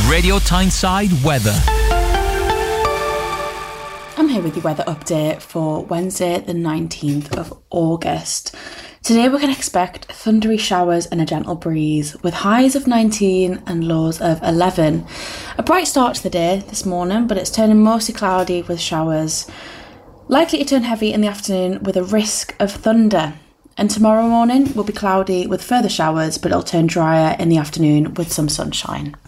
Radio Tyneside weather. I'm here with your weather update for Wednesday the 19th of August. Today we're going to expect thundery showers and a gentle breeze with highs of 19 and lows of 11. A bright start to the day this morning, but it's turning mostly cloudy with showers. Likely to turn heavy in the afternoon with a risk of thunder. And tomorrow morning will be cloudy with further showers, but it'll turn drier in the afternoon with some sunshine.